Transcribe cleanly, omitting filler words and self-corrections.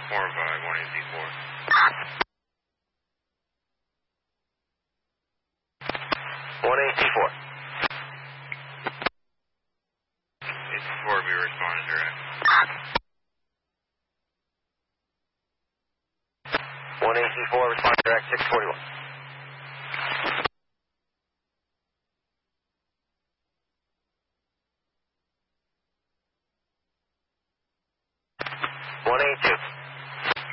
Form by 184. 184. 84, be responding direct. 184, respond direct, 641. 182.